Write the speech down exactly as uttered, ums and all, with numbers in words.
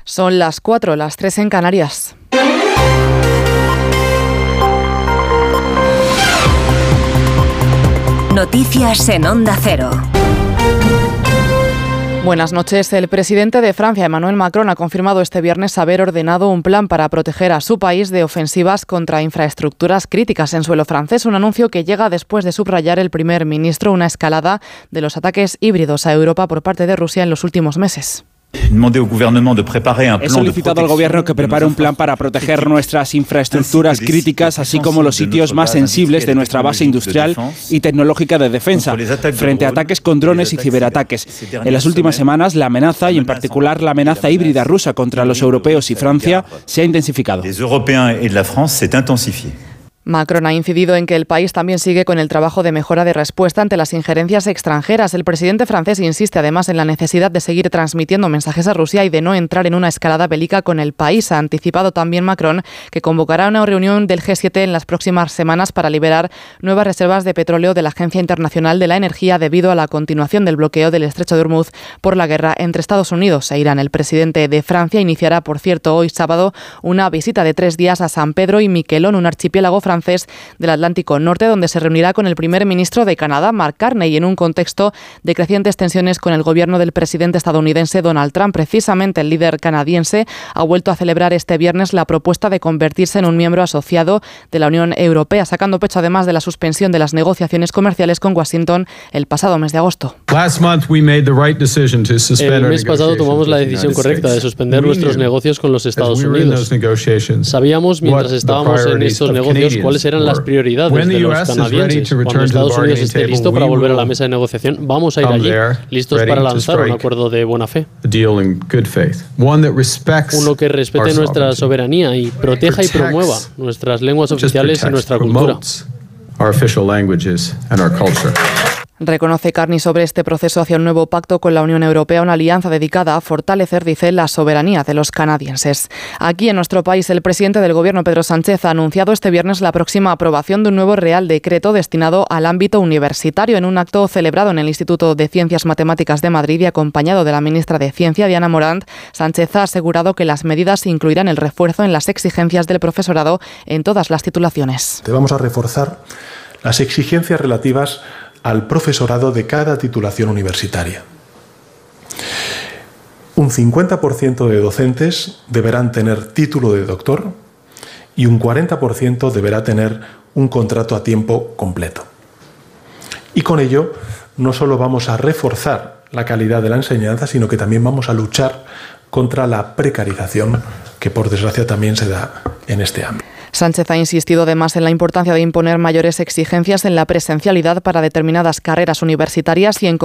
Son las cuatro, las tres en Canarias. Noticias en Onda Cero. Buenas noches. El presidente de Francia, Emmanuel Macron, ha confirmado este viernes haber ordenado un plan para proteger a su país de ofensivas contra infraestructuras críticas en suelo francés, un anuncio que llega después de subrayar el primer ministro una escalada de los ataques híbridos a Europa por parte de Rusia en los últimos meses. He solicitado al gobierno que prepare un plan para proteger nuestras infraestructuras críticas, así como los sitios más sensibles de nuestra base industrial y tecnológica de defensa, frente a ataques con drones y ciberataques. En las últimas semanas, la amenaza, y en particular la amenaza híbrida rusa contra los europeos y Francia, se ha intensificado. Macron ha incidido en que el país también sigue con el trabajo de mejora de respuesta ante las injerencias extranjeras. El presidente francés insiste además en la necesidad de seguir transmitiendo mensajes a Rusia y de no entrar en una escalada bélica con el país. Ha anticipado también Macron que convocará una reunión del G siete en las próximas semanas para liberar nuevas reservas de petróleo de la Agencia Internacional de la Energía debido a la continuación del bloqueo del Estrecho de Hormuz por la guerra entre Estados Unidos e Irán. El presidente de Francia iniciará, por cierto, hoy sábado una visita de tres días a San Pedro y Miquelón, un archipiélago francés francés del Atlántico Norte, donde se reunirá con el primer ministro de Canadá, Mark Carney, en un contexto de crecientes tensiones con el gobierno del presidente estadounidense Donald Trump. Precisamente el líder canadiense ha vuelto a celebrar este viernes la propuesta de convertirse en un miembro asociado de la Unión Europea, sacando pecho además de la suspensión de las negociaciones comerciales con Washington el pasado mes de agosto. El mes pasado tomamos la decisión correcta de suspender nuestros negocios con los Estados Unidos. Sabíamos, mientras estábamos en estos negocios, cuáles eran las prioridades de los canadienses. Cuando Estados Unidos esté listo para volver a la mesa de negociación, vamos a ir allí, listos para lanzar un acuerdo de buena fe. Uno que respete nuestra soberanía y proteja y promueva nuestras lenguas oficiales y nuestra cultura. Reconoce Carney sobre este proceso hacia un nuevo pacto con la Unión Europea, una alianza dedicada a fortalecer, dice, la soberanía de los canadienses. Aquí en nuestro país, el presidente del Gobierno, Pedro Sánchez, ha anunciado este viernes la próxima aprobación de un nuevo Real Decreto destinado al ámbito universitario. En un acto celebrado en el Instituto de Ciencias Matemáticas de Madrid y acompañado de la ministra de Ciencia, Diana Morant, Sánchez ha asegurado que las medidas incluirán el refuerzo en las exigencias del profesorado en todas las titulaciones. Te vamos a reforzar las exigencias relativas al profesorado de cada titulación universitaria. Un cincuenta por ciento de docentes deberán tener título de doctor y un cuarenta por ciento deberá tener un contrato a tiempo completo. Y con ello no solo vamos a reforzar la calidad de la enseñanza, sino que también vamos a luchar contra la precarización que por desgracia también se da en este ámbito. Sánchez ha insistido además en la importancia de imponer mayores exigencias en la presencialidad para determinadas carreras universitarias y en